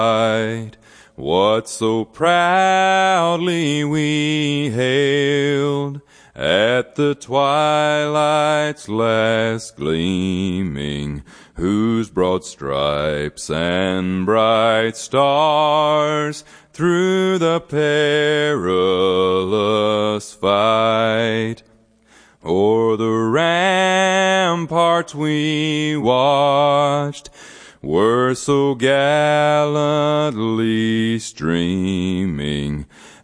What so proudly we hailed at the twilight's last gleaming, whose broad stripes and bright stars through the perilous fight o'er the ramparts we watched were so gallantly streaming,